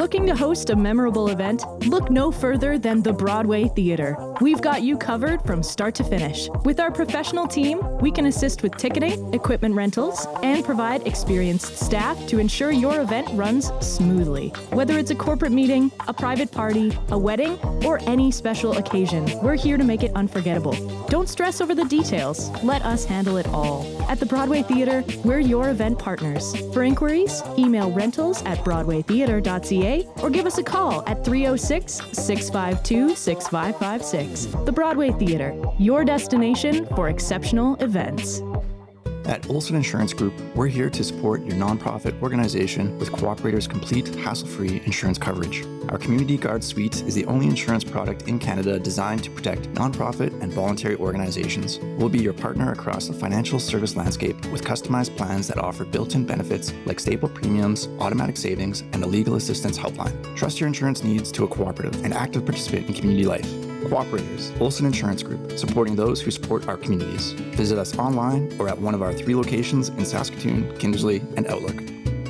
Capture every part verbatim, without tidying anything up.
Looking to host a memorable event? Look no further than the Broadway Theatre. We've got you covered from start to finish. With our professional team, we can assist with ticketing, equipment rentals, and provide experienced staff to ensure your event runs smoothly. Whether it's a corporate meeting, a private party, a wedding, or any special occasion, we're here to make it unforgettable. Don't stress over the details. Let us handle it all. At the Broadway Theatre, we're your event partners. For inquiries, email rentals at broadway theatre dot c a or give us a call at three oh six, six five two, six five five six. The Broadway Theatre, your destination for exceptional events. At Olson Insurance Group, we're here to support your nonprofit organization with Cooperator's complete, hassle-free insurance coverage. Our Community Guard Suite is the only insurance product in Canada designed to protect nonprofit and voluntary organizations. We'll be your partner across the financial service landscape with customized plans that offer built-in benefits like stable premiums, automatic savings, and a legal assistance helpline. Trust your insurance needs to a cooperative and active participant in community life. Cooperators, Olson Insurance Group, supporting those who support our communities. Visit us online or at one of our three locations in Saskatoon, Kindersley, and Outlook.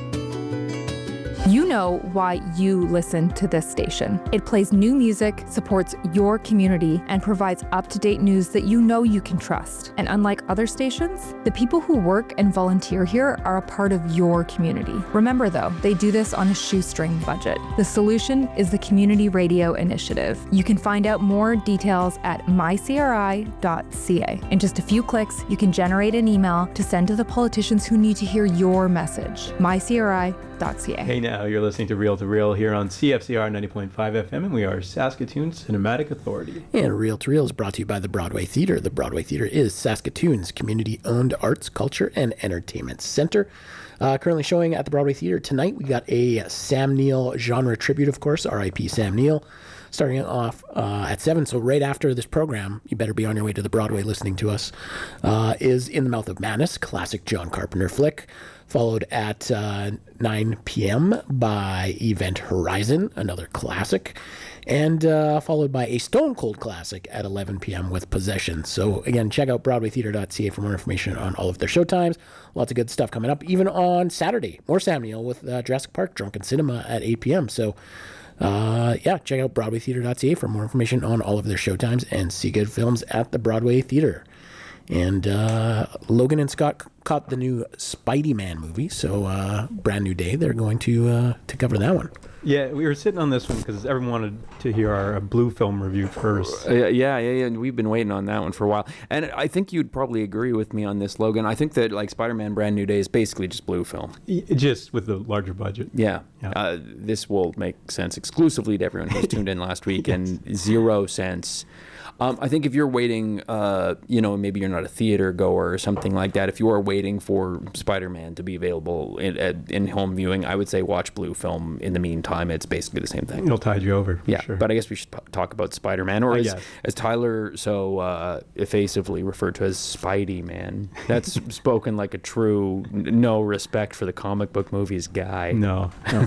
You know why you listen to this station. It plays new music, supports your community, and provides up-to-date news that you know you can trust. And unlike other stations, the people who work and volunteer here are a part of your community. Remember though, they do this on a shoestring budget. The solution is the Community Radio Initiative. You can find out more details at my c r i dot c a. In just a few clicks, you can generate an email to send to the politicians who need to hear your message. my c r i dot c a. Hey now, you're listening to Real to Real here on C F C R ninety point five F M, and we are Saskatoon Cinematic Authority. And Real to Real is brought to you by the Broadway Theatre. The Broadway Theatre is Saskatoon's community-owned arts, culture, and entertainment center. Uh, currently showing at the Broadway Theatre tonight, we got a Sam Neill genre tribute, of course, R I P Sam Neill, starting off uh, at seven. So right after this program, you better be on your way to the Broadway listening to us, uh, is In the Mouth of Madness, classic John Carpenter flick, followed at uh, nine p.m. by Event Horizon, another classic, and uh, followed by a Stone Cold classic at eleven p.m. with Possession. So again, check out broadway theatre dot c a for more information on all of their showtimes. Lots of good stuff coming up. Even on Saturday, more Sam Neill with uh, Jurassic Park Drunken Cinema at eight p.m. So uh, yeah, check out broadway theatre dot c a for more information on all of their showtimes and see good films at the Broadway Theatre. And uh, Logan and Scott caught the new Spidey-Man movie, so uh, brand new day. They're going to uh, to cover that one. Yeah, we were sitting on this one because everyone wanted to hear our blue film review first. Uh, yeah, yeah, yeah. And we've been waiting on that one for a while. And I think you'd probably agree with me on this, Logan. I think that like Spider-Man Brand New Day is basically just blue film. Just with the larger budget. Yeah. yeah. Uh, this will make sense exclusively to everyone who's tuned in last week, yes. And zero sense. Um, I think if you're waiting, uh, you know, maybe you're not a theater goer or something like that. If you are waiting for Spider-Man to be available in, in home viewing, I would say watch blue film. In the meantime, it's basically the same thing. It'll tide you over. Yeah, sure. But I guess we should p- talk about Spider-Man, or as, as Tyler so uh, effacively referred to as Spidey Man. That's spoken like a true n- no respect for the comic book movies guy. No. no.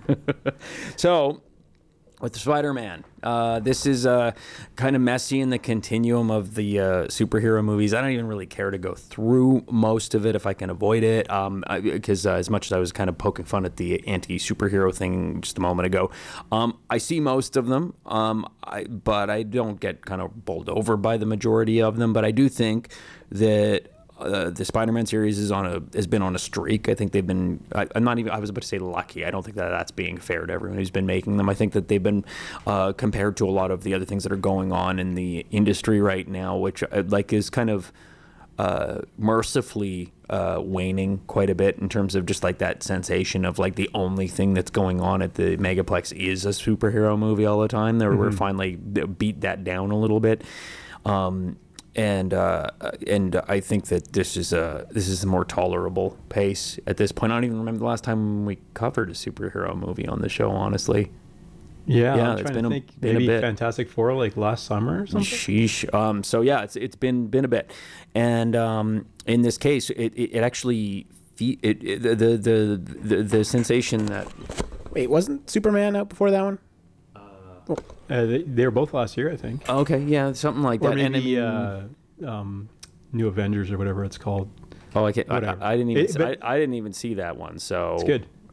So, with Spider-Man, uh, this is uh, kind of messy in the continuum of the uh, superhero movies. I don't even really care to go through most of it if I can avoid it, because um, uh, as much as I was kind of poking fun at the anti-superhero thing just a moment ago, um, I see most of them, um, I, but I don't get kind of bowled over by the majority of them. But I do think that Uh, the Spider-Man series is on a has been on a streak. I think they've been. I, I'm not even. I was about to say lucky. I don't think that that's being fair to everyone who's been making them. I think that they've been uh, compared to a lot of the other things that are going on in the industry right now, which uh, like is kind of uh, mercifully uh, waning quite a bit in terms of just like that sensation of like the only thing that's going on at the Megaplex is a superhero movie all the time. There, mm-hmm. We're finally beat that down a little bit. Um, And uh, and I think that this is a this is a more tolerable pace at this point. I don't even remember the last time we covered a superhero movie on the show, honestly. Yeah, yeah, I'm it's trying been to a, think been maybe a bit. Fantastic Four like last summer or something. Sheesh. Um, so yeah, it's it's been been a bit, and um, in this case, it it, it actually it, it the, the the the the sensation that wait wasn't Superman out before that one? Uh, they, they were both last year, I think. Okay, yeah, something like or that. Maybe and I mean, uh, um, New Avengers or whatever it's called. Oh, I, can't, I, I didn't even. It, I, I didn't even see that one. So it's good.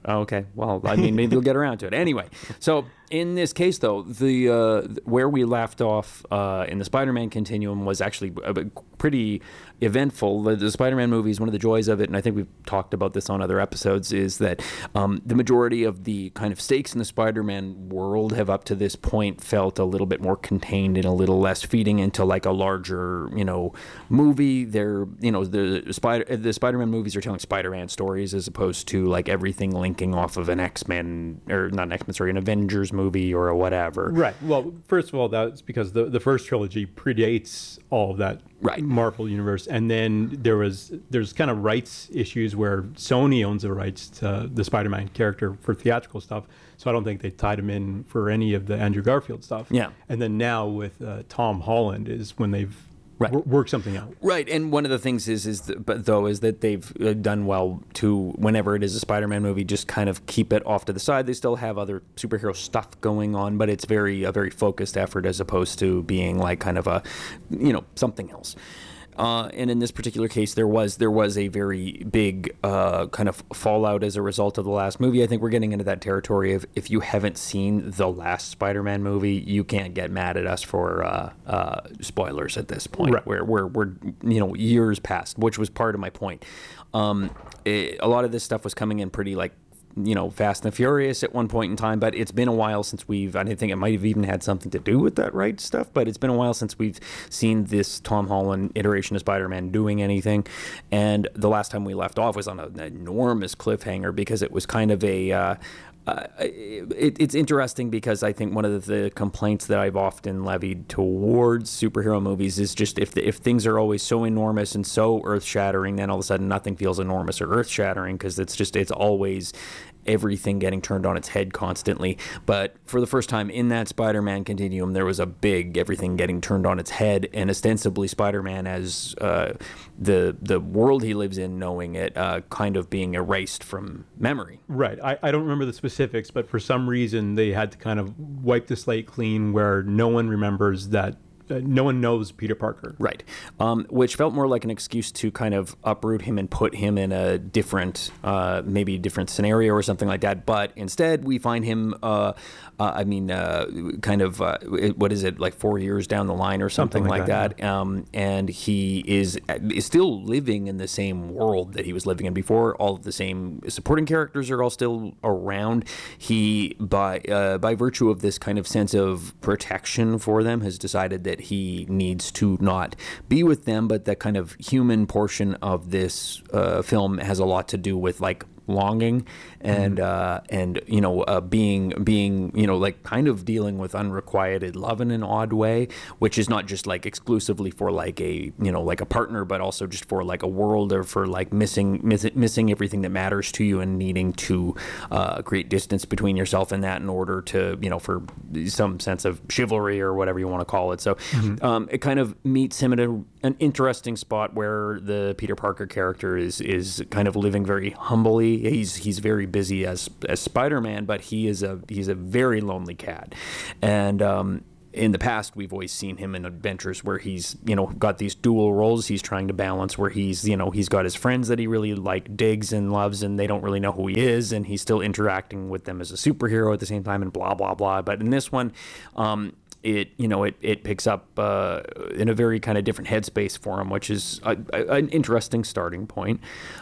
Okay. Well, I mean, maybe we'll get around to it. Anyway, so in this case, though, the uh, where we left off uh, in the Spider-Man continuum was actually a pretty eventful. The, the Spider-Man movies, one of the joys of it, and I think we've talked about this on other episodes, is that um, the majority of the kind of stakes in the Spider-Man world have up to this point felt a little bit more contained and a little less feeding into like a larger, you know, movie. They're, you know, the Spider the Spider-Man movies are telling Spider-Man stories as opposed to like everything linking off of an X-Men or not an X-Men, sorry, an Avengers movie or a whatever. Right. Well, first of all, that's because the the first trilogy predates all of that right. Marvel universe, and then there was there's kind of rights issues where Sony owns the rights to the Spider-Man character for theatrical stuff. So I don't think they tied him in for any of the Andrew Garfield stuff. Yeah. And then now with uh, Tom Holland is when they've Right. work something out. Right, and one of the things is, is the, but though, is that they've uh, done well to, whenever it is a Spider-Man movie, just kind of keep it off to the side. They still have other superhero stuff going on, but it's very a very focused effort as opposed to being like kind of a, you know, something else. Uh, and in this particular case, there was there was a very big uh, kind of fallout as a result of the last movie. I think we're getting into that territory of if you haven't seen the last Spider-Man movie, you can't get mad at us for uh, uh, spoilers at this point. Right. Where we're, we're you know years past, which was part of my point. Um, it, a lot of this stuff was coming in pretty like. you know, Fast and Furious at one point in time, but it's been a while since we've, I think it might have even had something to do with that right stuff, but it's been a while since we've seen this Tom Holland iteration of Spider-Man doing anything. And the last time we left off was on an enormous cliffhanger because it was kind of a, uh, Uh, it, it's interesting because I think one of the complaints that I've often levied towards superhero movies is just if the, if things are always so enormous and so earth-shattering, then all of a sudden nothing feels enormous or earth-shattering because it's just it's always everything getting turned on its head constantly. But for the first time in that Spider-Man continuum, there was a big everything getting turned on its head, and ostensibly Spider-Man as uh, the the world he lives in, knowing it, uh, kind of being erased from memory. Right. I, I don't remember the specifics, but for some reason they had to kind of wipe the slate clean where no one remembers that Uh, no one knows Peter Parker. Right. Um, which felt more like an excuse to kind of uproot him and put him in a different, uh, maybe different scenario or something like that. But instead, we find him, uh, uh, I mean, uh, kind of, uh, what is it, like four years down the line or something, something like, like that. that. Um, and he is, is still living in the same world that he was living in before. All of the same supporting characters are all still around. He, by, uh, by virtue of this kind of sense of protection for them, has decided that he needs to not be with them, but that kind of human portion of this uh, film has a lot to do with like longing and mm-hmm. uh, and you know uh, being being you know like kind of dealing with unrequited love in an odd way, which is not just like exclusively for like a you know like a partner, but also just for like a world or for like missing miss, missing everything that matters to you and needing to uh, create distance between yourself and that in order to you know for some sense of chivalry or whatever you want to call it. So mm-hmm. um, it kind of meets him at a, an interesting spot where the Peter Parker character is is kind of living very humbly. He's he's very busy as as Spider-Man, but he is a he's a very lonely cat, and um, in the past we've always seen him in adventures where he's you know got these dual roles he's trying to balance, where he's you know he's got his friends that he really like digs and loves, and they don't really know who he is, and he's still interacting with them as a superhero at the same time, and blah blah blah. But in this one, um, it you know it it picks up uh, in a very kind of different headspace for him, which is a, a, an interesting starting point.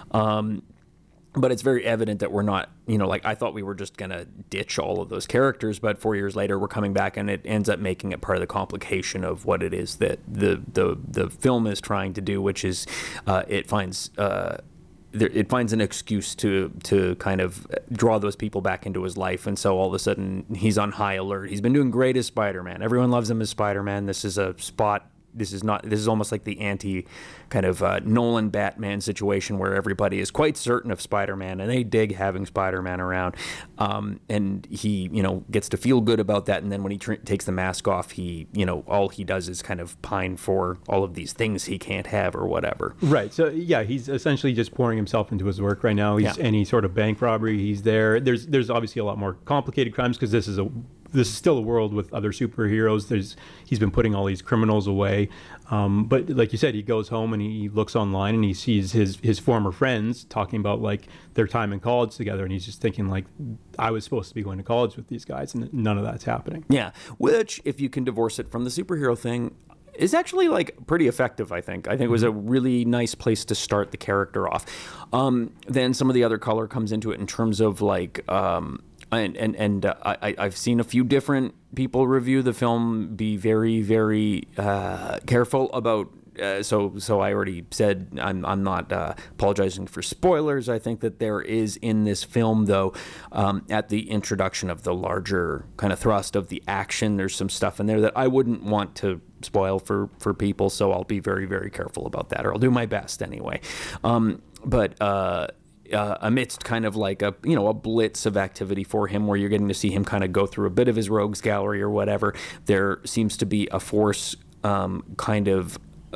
Um, But it's very evident that we're not, you know, like I thought we were just going to ditch all of those characters, but four years later we're coming back and it ends up making it part of the complication of what it is that the the, the film is trying to do, which is uh, it finds uh, there, it finds an excuse to to kind of draw those people back into his life. And so all of a sudden he's on high alert. He's been doing great as Spider-Man. Everyone loves him as Spider-Man. This is a spot. This is not. This is almost like the anti, kind of uh, Nolan Batman situation where everybody is quite certain of Spider-Man and they dig having Spider-Man around, um, and he, you know, gets to feel good about that. And then when he tr- takes the mask off, he, you know, all he does is kind of pine for all of these things he can't have or whatever. Right. So yeah, he's essentially just pouring himself into his work right now. He's yeah. any sort of bank robbery. He's there. There's there's obviously a lot more complicated crimes because this is a this is still a world with other superheroes. There's he's been putting all these criminals away, um, but like you said, he goes home and he looks online and he sees his his former friends talking about like their time in college together, and he's just thinking like, I was supposed to be going to college with these guys, and none of that's happening. Yeah, which if you can divorce it from the superhero thing, is actually like pretty effective. I think. I think it was a really nice place to start the character off. Um, then some of the other color comes into it in terms of like. Um, And and and uh, I I've seen a few different people review the film, be very very uh, careful about. Uh, so so I already said I'm I'm not uh, apologizing for spoilers. I think that there is in this film though, um, at the introduction of the larger kind of thrust of the action, there's some stuff in there that I wouldn't want to spoil for for people. So I'll be very very careful about that, or I'll do my best anyway. Um, but. Uh, Uh, amidst kind of like a you know a blitz of activity for him, where you're getting to see him kind of go through a bit of his rogues gallery or whatever, there seems to be a force um, kind of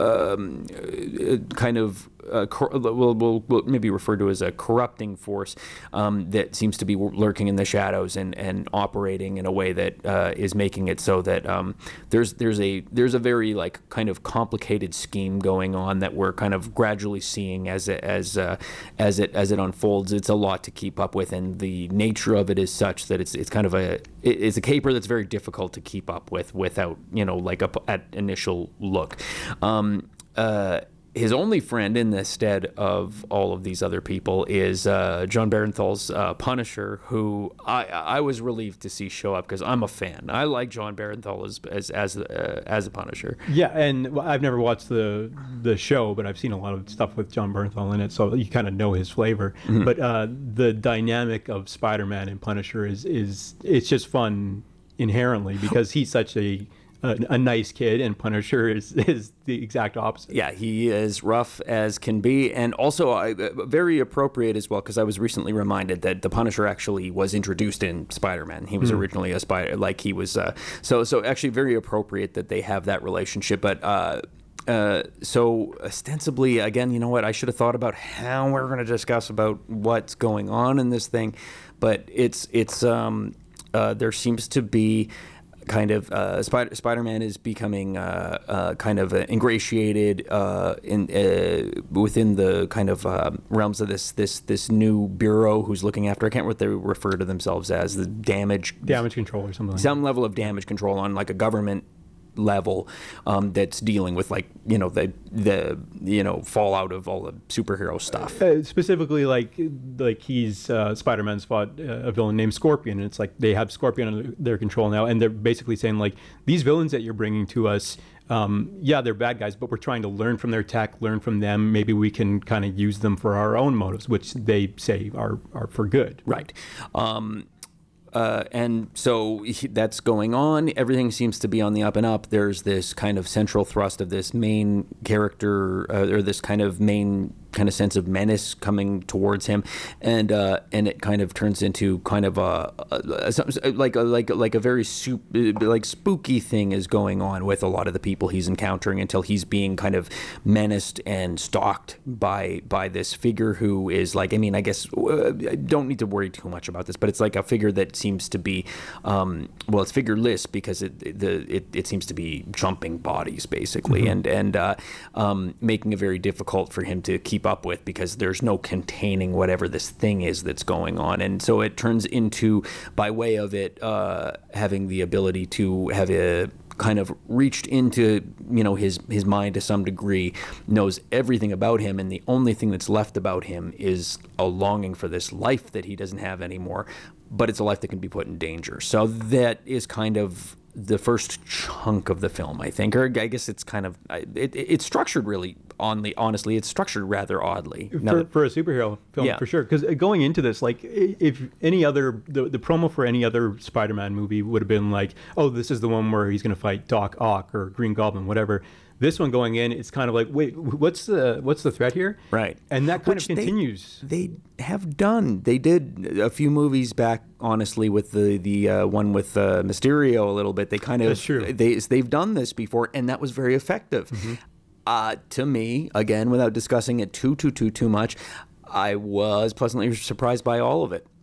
um, uh, kind of uh, cor- we'll, we'll, we'll maybe refer to as a corrupting force um, that seems to be lurking in the shadows and, and operating in a way that uh, is making it so that um, there's there's a there's a very like kind of complicated scheme going on that we're kind of gradually seeing as it as uh, as it as it unfolds. It's a lot to keep up with, and the nature of it is such that it's it's kind of a it's a caper that's very difficult to keep up with without you know like a at initial look. Um, uh, His only friend in the stead of all of these other people is uh, John Barenthal's uh, Punisher, who I I was relieved to see show up because I'm a fan. I like John Barenthal as as as, uh, as a Punisher. Yeah, and I've never watched the the show, but I've seen a lot of stuff with John Barenthal in it, so you kind of know his flavor. Mm-hmm. But uh, the dynamic of Spider-Man and Punisher is is it's just fun inherently because he's such a A, a nice kid, and Punisher is, is the exact opposite. Yeah, he is rough as can be, and also uh, very appropriate as well, because I was recently reminded that the Punisher actually was introduced in Spider-Man. He was mm. originally a spider, like he was, uh, so so actually very appropriate that they have that relationship, but uh, uh, so ostensibly, again, you know what, I should have thought about how we're going to discuss about what's going on in this thing, but it's, it's um, uh, there seems to be kind of uh, Spider- Spider-Man is becoming uh, uh, kind of uh, ingratiated uh, in uh, within the kind of uh, realms of this this this new bureau who's looking after, I can't remember what they refer to themselves as, the damage damage control or something like some that. level of damage control on like a government level um, that's dealing with like you know the the you know fallout of all the superhero stuff. Uh, specifically, like like he's uh, Spider-Man's fought uh, a villain named Scorpion, and it's like they have Scorpion under their control now, and they're basically saying like these villains that you're bringing to us, um, yeah, they're bad guys, but we're trying to learn from their tech, learn from them. Maybe we can kind of use them for our own motives, which they say are are for good. Right. Um, Uh, and so he, that's going on. Everything seems to be on the up and up. There's this kind of central thrust of this main character, uh, or this kind of main kind of sense of menace coming towards him, and uh, and it kind of turns into kind of a, a, a like a, like like a very soup, like spooky thing is going on with a lot of the people he's encountering until he's being kind of menaced and stalked by by this figure who is like, I mean, I guess uh, I don't need to worry too much about this, but it's like a figure that seems to be um, well, it's figureless because it the it, it seems to be jumping bodies basically, mm-hmm. and and uh, um, making it very difficult for him to keep up with because there's no containing whatever this thing is that's going on. And so it turns into, by way of it, uh, having the ability to have a kind of reached into, you know, his his mind to some degree, knows everything about him, and the only thing that's left about him is a longing for this life that he doesn't have anymore, but it's a life that can be put in danger. So that is kind of the first chunk of the film, I think, or I guess it's kind of it, it's structured really only honestly it's structured rather oddly for, that, for a superhero film, yeah. for sure, because going into this, like, if any other the, the promo for any other Spider-Man movie would have been like, oh, this is the one where he's going to fight Doc Ock or Green Goblin, whatever. This one going in, it's kind of like, wait, what's the what's the threat here? Right. And that kind Which of continues. They, they have done. They did a few movies back, honestly, with the the uh, one with uh, Mysterio a little bit. They kind of That's true. They they've done this before, and that was very effective. Mm-hmm. Uh, to me, again, without discussing it too too too too much, I was pleasantly surprised by all of it.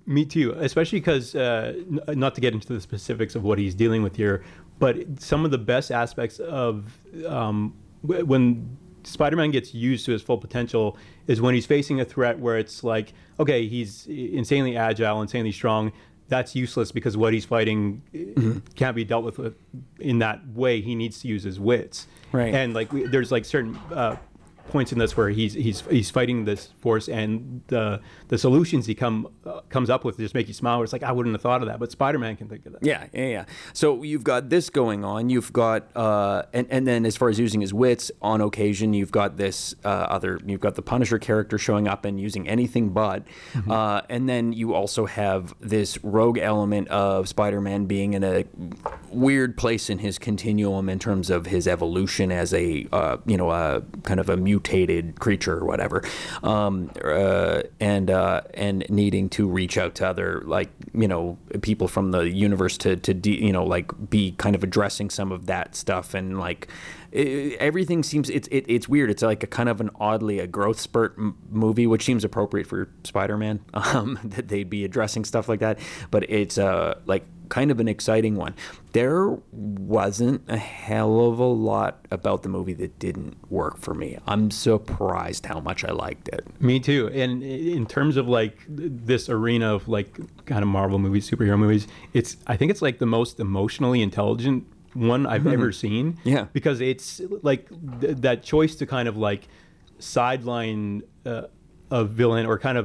Me too, especially because, uh, n- not to get into the specifics of what he's dealing with here, but some of the best aspects of um, w- when Spider-Man gets used to his full potential is when he's facing a threat where it's like, okay, he's insanely agile, insanely strong. That's useless because what he's fighting mm-hmm. can't be dealt with in that way. He needs to use his wits. Right. And like, we, there's like certain uh, points in this where he's he's he's fighting this force, and the the solutions he come uh, comes up with just make you smile. It's like, I wouldn't have thought of that, but Spider-Man can think of that. Yeah, yeah, yeah. So you've got this going on. You've got, uh, and and then as far as using his wits, on occasion you've got this uh, other. You've got the Punisher character showing up and using anything but, mm-hmm. uh, and then you also have this rogue element of Spider-Man being in a weird place in his continuum in terms of his evolution as a uh, you know a kind of a mutated creature or whatever, um, uh, and uh, and needing to reach out to other, like, you know, people from the universe to to de- you know like be kind of addressing some of that stuff, and like it, everything seems it's it, it's weird. It's like a kind of an oddly a growth spurt m- movie, which seems appropriate for Spider-Man, um, that they'd be addressing stuff like that. But it's uh like kind of an exciting one. There wasn't a hell of a lot about the movie that didn't work for me. I'm surprised how much I liked it. Me too. And in terms of like this arena of like kind of Marvel movies, superhero movies, it's I think it's like the most emotionally intelligent one I've mm-hmm. ever seen. Yeah. Because it's like th- that choice to kind of like sideline uh, a villain, or kind of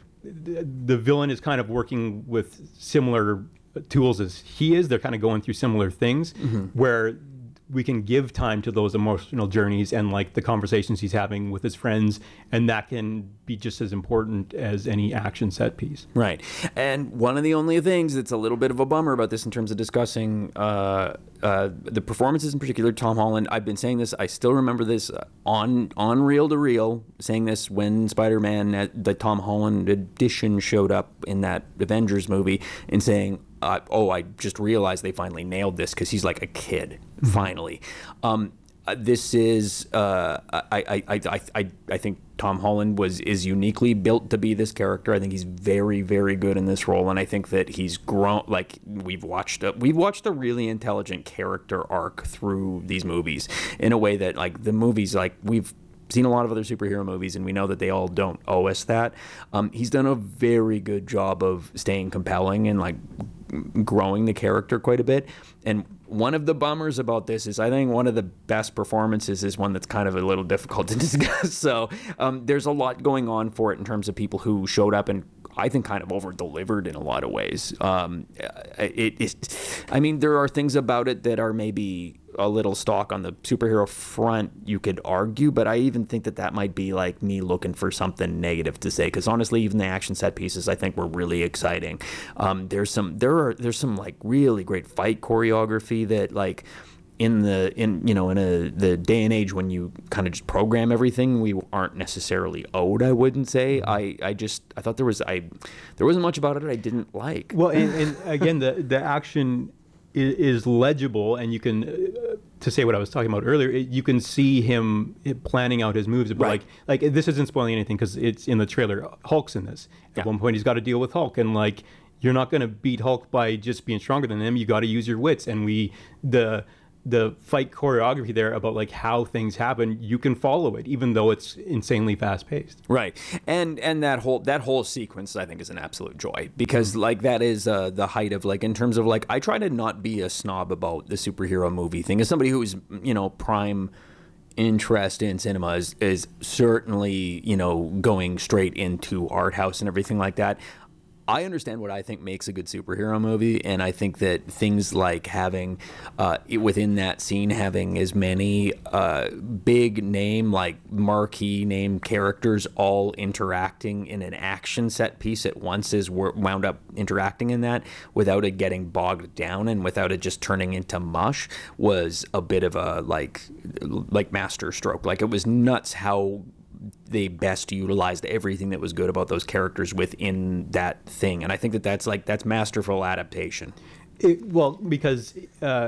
th- the villain is kind of working with similar tools as he is. They're kind of going through similar things, mm-hmm. where we can give time to those emotional journeys and like the conversations he's having with his friends, and that can be just as important as any action set piece. Right. And one of the only things that's a little bit of a bummer about this in terms of discussing uh, uh, the performances, in particular Tom Holland, I've been saying this, I still remember this on on Reel to Reel, saying this when Spider-Man, the Tom Holland edition, showed up in that Avengers movie, and saying, Uh, oh, I just realized they finally nailed this because he's like a kid, finally. Um, uh, this is, uh, I, I, I, I, I think Tom Holland was is uniquely built to be this character. I think he's very, very good in this role, and I think that he's grown. Like we've watched, a, we've watched a really intelligent character arc through these movies in a way that, like, the movies, like we've seen a lot of other superhero movies, and we know that they all don't owe us that. Um, he's done a very good job of staying compelling and like growing the character quite a bit. And one of the bummers about this is I think one of the best performances is one that's kind of a little difficult to discuss. So um, there's a lot going on for it in terms of people who showed up and I think kind of over-delivered in a lot of ways. Um, it, it, I mean, there are things about it that are maybe a little stock on the superhero front, you could argue, but I even think that that might be like me looking for something negative to say, because honestly, even the action set pieces I think were really exciting. Um, there's some there are there's some like really great fight choreography that, like, in the in you know in a the day and age when you kind of just program everything, we aren't necessarily owed. I wouldn't say. I, I just I thought there was I there wasn't much about it I didn't like. Well, and, and again, the the action is, is legible, and you can uh, to say what I was talking about earlier. It, you can see him planning out his moves. But right. like like this isn't spoiling anything because it's in the trailer. Hulk's in this. At yeah. one point, he's got to deal with Hulk, and like you're not going to beat Hulk by just being stronger than him. You got to use your wits, and we the. the fight choreography there about like how things happen, you can follow it even though it's insanely fast paced. Right. And and that whole that whole sequence I think is an absolute joy, because mm-hmm. like that is uh, the height of, like, in terms of like, I try to not be a snob about the superhero movie thing. As somebody who's, you know, prime interest in cinema is, is certainly, you know, going straight into art house and everything like that. I understand what I think makes a good superhero movie, and I think that things like having, uh, within that scene, having as many uh, big name, like marquee name characters all interacting in an action set piece at once is wound up interacting in that without it getting bogged down and without it just turning into mush was a bit of a, like, like master stroke. Like, it was nuts how they best utilized everything that was good about those characters within that thing, and I think that that's like that's masterful adaptation. It, well, because uh,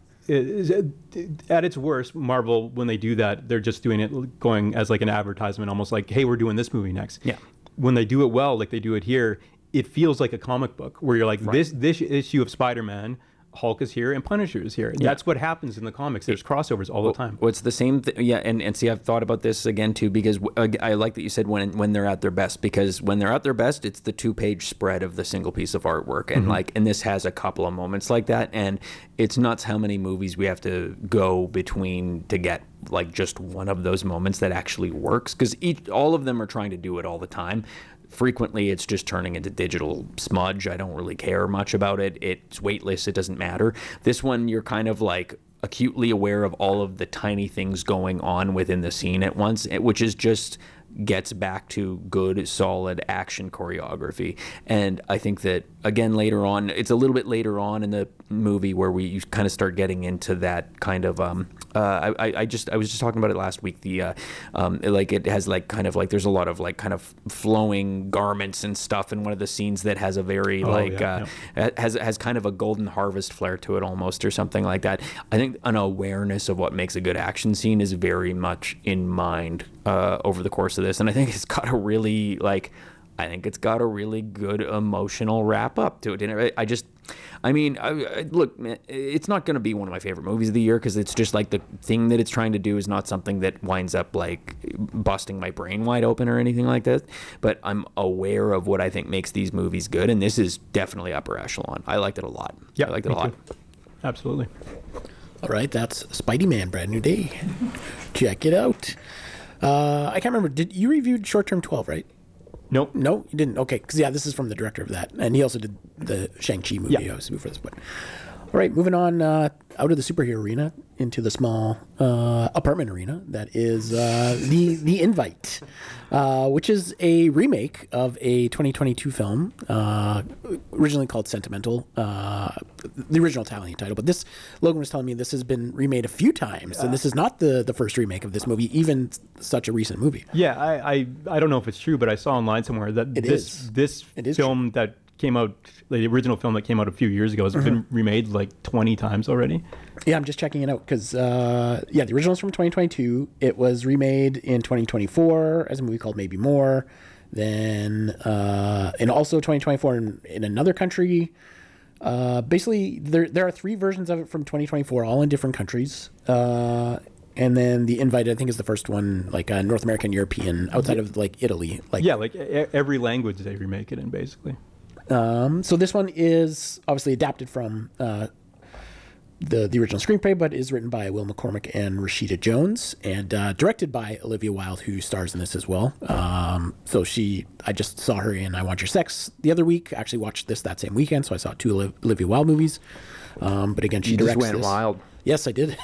it, it, at its worst, Marvel, when they do that, they're just doing it going as like an advertisement, almost like, "Hey, we're doing this movie next." Yeah. When they do it well, like they do it here, it feels like a comic book where you're like, right. this this issue of Spider-Man, Hulk is here and Punisher is here. Yeah. That's what happens in the comics. There's crossovers all the time. Well, it's the same thing. Yeah, and, and see, I've thought about this again, too, because uh, I like that you said when when they're at their best, because when they're at their best, it's the two-page spread of the single piece of artwork. And, mm-hmm. like, and this has a couple of moments like that. And it's nuts how many movies we have to go between to get, like, just one of those moments that actually works. Because each all of them are trying to do it all the time. Frequently, it's just turning into digital smudge. I don't really care much about it. It's weightless. It doesn't matter. This one, you're kind of like acutely aware of all of the tiny things going on within the scene at once, which is just gets back to good, solid action choreography. And I think that, again, later on, it's a little bit later on in the movie where we kind of start getting into that kind of, um, uh, I, I just, I was just talking about it last week, the, uh, um, like it has like kind of like, there's a lot of like kind of flowing garments and stuff in one of the scenes that has a very oh, like, yeah, uh, yeah. has, has kind of a Golden Harvest flair to it almost, or something like that. I think an awareness of what makes a good action scene is very much in mind uh, over the course of this. And I think it's got a really like, I think it's got a really good emotional wrap up to it. And I just, I mean, I, I, look, man, it's not going to be one of my favorite movies of the year because it's just like the thing that it's trying to do is not something that winds up like busting my brain wide open or anything like that. But I'm aware of what I think makes these movies good. And this is definitely upper echelon. I liked it a lot. Yeah, I liked it a lot. Too. Absolutely. All right. That's Spidey Man, Brand New Day. Check it out. Uh, I can't remember. Did you reviewed Short Term twelve, right? Nope. No, you didn't. Okay, because yeah, this is from the director of that, and he also did the Shang-Chi movie. Yeah. I was before this one. All right, moving on uh, out of the superhero arena into the small uh, apartment arena that is uh, the the Invite, uh, which is a remake of a twenty twenty-two film uh, originally called Sentimental, uh, the original Italian title. But this, Logan was telling me, this has been remade a few times, and this is not the, the first remake of this movie, even such a recent movie. Yeah, I I, I don't know if it's true, but I saw online somewhere that it this is. this it is film true. that came out, the original film that came out a few years ago, has mm-hmm. been remade like twenty times already. Yeah, I'm just checking it out because, uh, yeah, the original is from twenty twenty-two. It was remade in twenty twenty-four as a movie called Maybe More. Then, uh, and also twenty twenty-four in, in another country. Uh, basically, there there are three versions of it from twenty twenty-four, all in different countries. Uh, and then the Invite, I think, is the first one, like uh, North American, European, outside of like Italy. Like yeah, like e- every language they remake it in, basically. Um, so this one is obviously adapted from uh, the the original screenplay, but is written by Will McCormick and Rashida Jones, and uh, directed by Olivia Wilde, who stars in this as well. Um, so she, I just saw her in I Want Your Sex the other week. I actually watched this that same weekend, so I saw two Olivia Wilde movies. Um, but again, she you directs just went this. wild. Yes, I did.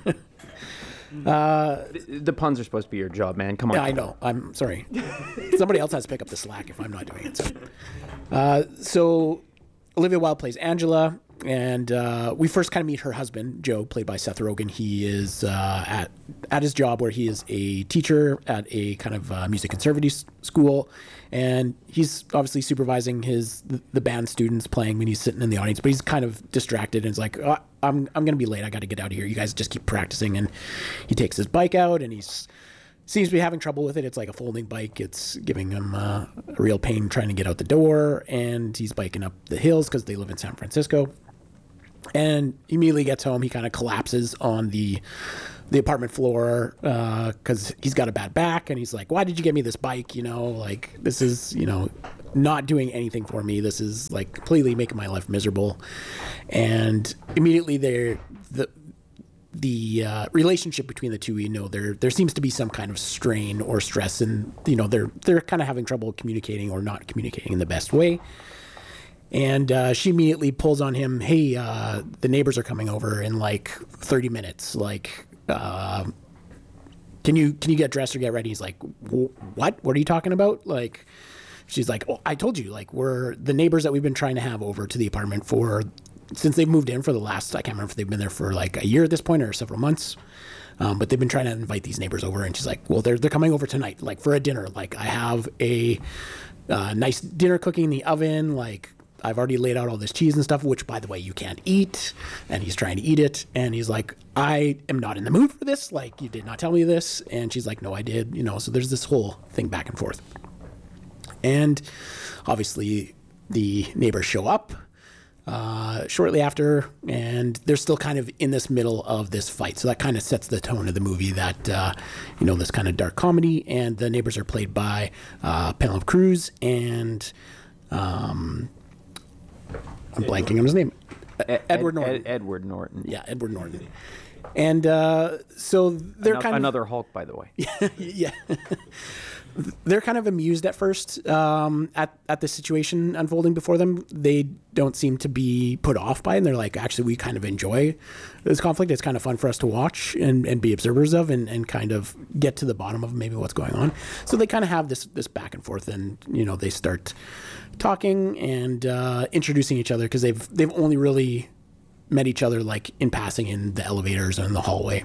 Uh, the, the puns are supposed to be your job, man. Come on. Yeah, I know. I'm sorry. Somebody else has to pick up the slack if I'm not doing it. So, uh, so Olivia Wilde plays Angela, and uh, we first kind of meet her husband, Joe, played by Seth Rogen. He is uh, at at his job where he is a teacher at a kind of uh, music conservatory school, and he's obviously supervising his the, the band students playing when he's sitting in the audience, but he's kind of distracted and is like, oh, I'm I'm gonna be late. I got to get out of here. You guys just keep practicing. And he takes his bike out, and he's seems to be having trouble with it. It's like a folding bike. It's giving him uh, a real pain trying to get out the door, and he's biking up the hills because they live in San Francisco. And he immediately gets home. He kind of collapses on the the apartment floor because uh, he's got a bad back, and he's like, "Why did you get me this bike? You know, like this is you know not doing anything for me. This is like completely making my life miserable." And immediately there the the uh, relationship between the two, you know, there there seems to be some kind of strain or stress, and you know they're they're kind of having trouble communicating or not communicating in the best way. And uh, she immediately pulls on him, hey, uh, the neighbors are coming over in like thirty minutes. Like, uh, can you can you get dressed or get ready? He's like, what? What are you talking about? Like, she's like, oh, I told you, like, we're the neighbors that we've been trying to have over to the apartment for, since they've moved in for the last, I can't remember if they've been there for like a year at this point or several months. Um, but they've been trying to invite these neighbors over. And she's like, well, they're, they're coming over tonight, like for a dinner. Like, I have a uh, nice dinner cooking in the oven. Like, I've already laid out all this cheese and stuff, which, by the way, you can't eat. And he's trying to eat it. And he's like, I am not in the mood for this. Like, you did not tell me this. And she's like, no, I did. You know, so there's this whole thing back and forth. And obviously, the neighbors show up uh, shortly after, and they're still kind of in this middle of this fight. So that kind of sets the tone of the movie that, uh, you know, this kind of dark comedy. And the neighbors are played by uh, Penelope Cruz and um, I'm blanking on his name. Ed, Edward Norton. Ed, Edward Norton. Yeah, Edward Norton. And uh, so they're Ano- kind of another Hulk, by the way. yeah. They're kind of amused at first um, at, at the situation unfolding before them. They don't seem to be put off by it. And they're like, actually, we kind of enjoy this conflict. It's kind of fun for us to watch and, and be observers of and, and kind of get to the bottom of maybe what's going on. So they kind of have this this back and forth, and, you know, they start talking and uh, introducing each other because they've they've only really met each other like in passing in the elevators or in the hallway.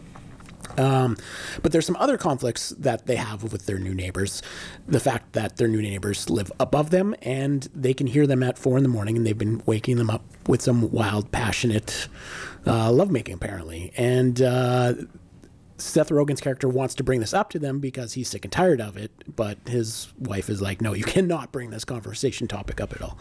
Um, but there's some other conflicts that they have with their new neighbors. The fact that their new neighbors live above them and they can hear them at four in the morning, and they've been waking them up with some wild, passionate uh, lovemaking, apparently. And uh, Seth Rogen's character wants to bring this up to them because he's sick and tired of it, but his wife is like, no, you cannot bring this conversation topic up at all.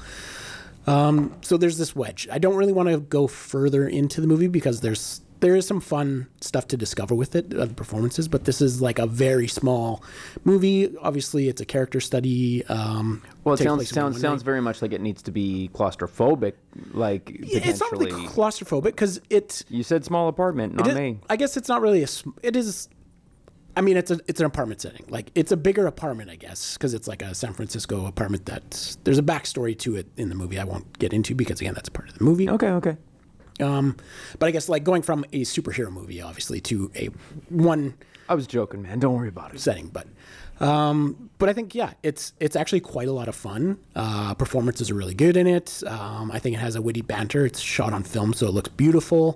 Um, so there's this wedge. I don't really want to go further into the movie because there's there is some fun stuff to discover with it, uh, performances, but this is like a very small movie. Obviously, it's a character study. Um, Well, it takes sounds place in sounds one sounds night. very much like it needs to be claustrophobic, like Yeah, it's not really potentially. claustrophobic because it. You said small apartment, not it is, me. I guess it's not really a. sm- It is. I mean, it's a it's an apartment setting. Like it's a bigger apartment, I guess, because it's like a San Francisco apartment. That there's a backstory to it in the movie. I won't get into because again, that's part of the movie. Okay, okay. Um, but I guess like going from a superhero movie, obviously, to a one I was joking, man. Don't worry about it. setting. But um, but I think yeah, it's it's actually quite a lot of fun. Uh, performances are really good in it. Um, I think it has a witty banter. It's shot on film, so it looks beautiful.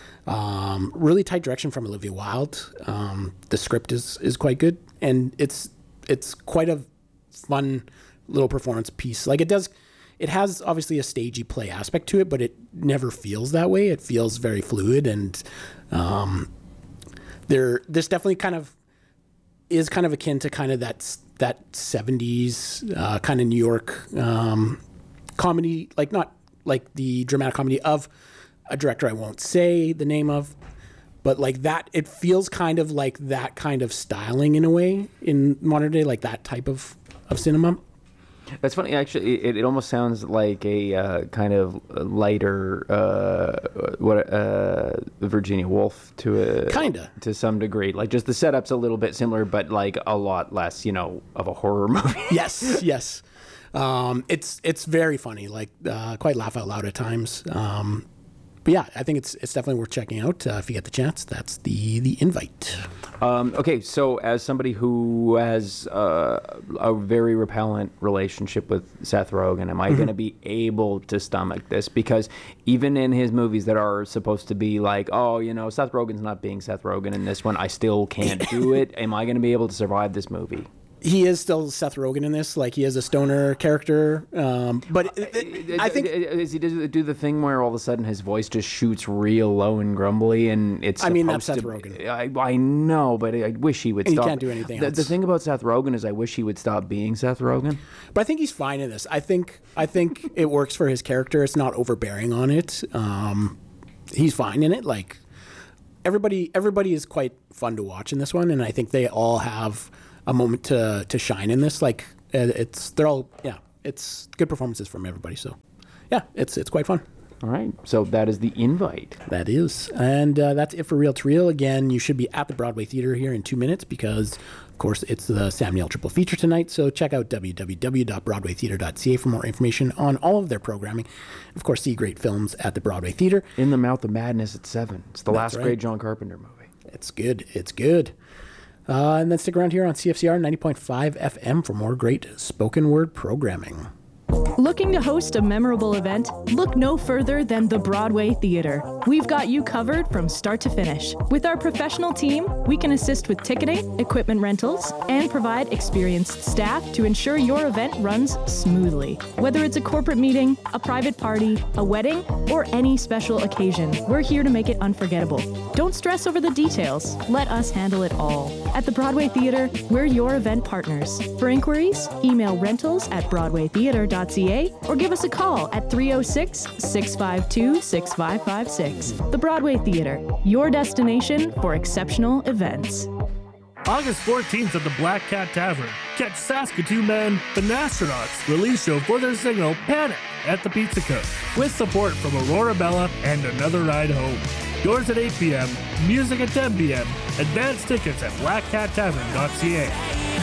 Um, really tight direction from Olivia Wilde. Um, the script is is quite good, and it's it's quite a fun little performance piece. Like it does. It has obviously a stagey play aspect to it, but it never feels that way. It feels very fluid, and um, there, this definitely kind of is kind of akin to kind of that that seventies uh, kind of New York um, comedy, like not like the dramatic comedy of a director I won't say the name of, but like that. It feels kind of like that kind of styling in a way in modern day, like that type of of cinema. That's funny. Actually, it, it almost sounds like a uh, kind of lighter, uh, what uh, Virginia Woolf to a Kinda. to some degree. Like just the setup's a little bit similar, but like a lot less, you know, of a horror movie. Yes, yes. Um, it's it's very funny, like uh, quite laugh out loud at times. Um, but yeah, I think it's it's definitely worth checking out uh, if you get the chance. That's the the invite. Um, okay, so as somebody who has uh, a very repellent relationship with Seth Rogen, am I Mm-hmm. going to be able to stomach this? Because even in his movies that are supposed to be like, oh, you know, Seth Rogen's not being Seth Rogen in this one, I still can't do it. Am I going to be able to survive this movie? He is still Seth Rogen in this, like he is a stoner character. Um, but it, it, I think Is he does do the thing where all of a sudden his voice just shoots real low and grumbly, and it's. I mean, that's supposed Seth to- Rogen. I, I know, but I wish he would And he stop. can't do anything The, else. the thing about Seth Rogen is, I wish he would stop being Seth Rogen. But I think he's fine in this. I think I think it works for his character. It's not overbearing on it. Um, he's fine in it. Like everybody, everybody is quite fun to watch in this one, and I think they all have a moment to to shine in this. Like uh, it's they're all yeah, it's good performances from everybody. So yeah, it's it's quite fun. All right, so that is the invite. That is, and uh, that's it for Real to Real. Again, you should be at the Broadway Theater here in two minutes because, of course, it's the Sam Neill Triple Feature tonight. So check out w w w dot broadway theater dot c a for more information on all of their programming. Of course, see great films at the Broadway Theater. In the Mouth of Madness at seven. It's the That's last right. great John Carpenter movie. It's good. It's good. Uh, and then stick around here on C F C R ninety point five F M for more great spoken word programming. Looking to host a memorable event? Look no further than the Broadway Theater. We've got you covered from start to finish. With our professional team, we can assist with ticketing, equipment rentals, and provide experienced staff to ensure your event runs smoothly. Whether it's a corporate meeting, a private party, a wedding, or any special occasion, we're here to make it unforgettable. Don't stress over the details. Let us handle it all. At the Broadway Theater, we're your event partners. For inquiries, email rentals at broadway theater dot c c a or give us a call at three oh six, six five two, six five five six. The Broadway Theater, your destination for exceptional events. August fourteenth at the Black Cat Tavern, catch Saskatoon band The Nastronauts release show for their single Panic at the Pizza Cook, with support from Aurora Bella and Another Ride Home. Doors at eight p.m., music at ten p.m., advance tickets at black cat tavern dot c a.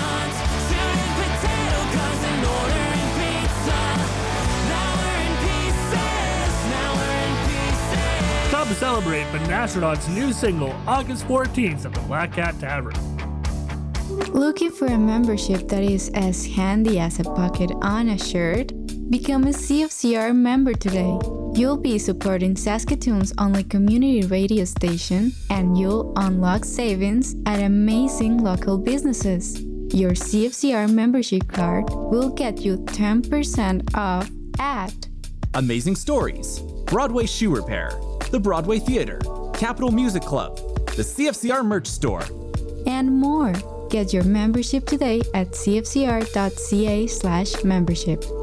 Come celebrate the Nastronauts' new single August fourteenth at the Black Cat Tavern. Looking for a membership that is as handy as a pocket on a shirt? Become a C F C R member today. You'll be supporting Saskatoon's only community radio station, and you'll unlock savings at amazing local businesses. Your C F C R membership card will get you ten percent off at Amazing Stories, Broadway Shoe Repair, the Broadway Theater, Capitol Music Club, the C F C R merch store, and more. Get your membership today at c f c r dot c a slash membership.